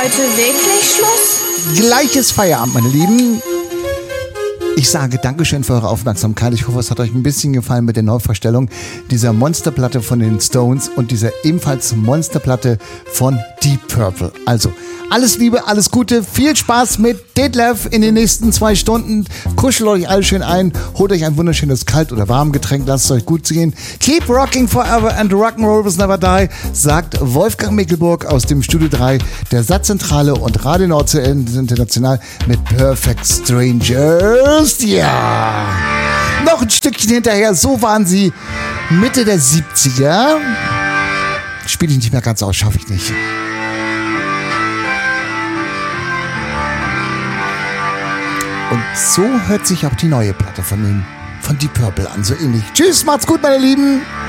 heute wirklich Schluss? Gleiches Feierabend, meine Lieben. Ich sage Dankeschön für eure Aufmerksamkeit. Ich hoffe, es hat euch ein bisschen gefallen mit der Neuvorstellung dieser Monsterplatte von den Stones und dieser ebenfalls Monsterplatte von Deep Purple. Also, alles Liebe, alles Gute, viel Spaß mit Detlef in den nächsten 2 Stunden. Kuschelt euch alle schön ein, holt euch ein wunderschönes Kalt- oder Warmgetränk, lasst es euch gut gehen. Keep rocking forever and rock'n'roll will never die, sagt Wolfgang Mickelburg aus dem Studio 3 der Satzzentrale und Radio Nordsee International mit Perfect Strangers. Ja, noch ein Stückchen hinterher, so waren sie Mitte der 70er. Spiele ich nicht mehr ganz aus, schaffe ich nicht. Und so hört sich auch die neue Platte von Deep Purple an, so ähnlich. Tschüss, macht's gut, meine Lieben.